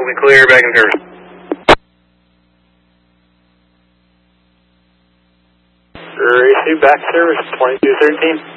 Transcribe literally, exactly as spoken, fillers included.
We'll be clear, back in service. Receive back service, twenty-two thirteen.